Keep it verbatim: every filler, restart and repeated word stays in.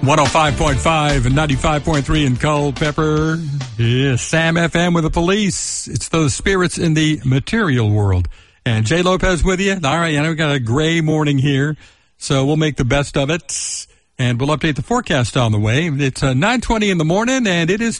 one oh five point five and ninety-five point three in Culpeper. Yeah, Sam F M with the police. It's those spirits in the material world. And Jay Lopez with you. All right, I know we got a gray morning here, so we'll make the best of it. And we'll update the forecast on the way. It's uh, nine twenty in the morning, and it is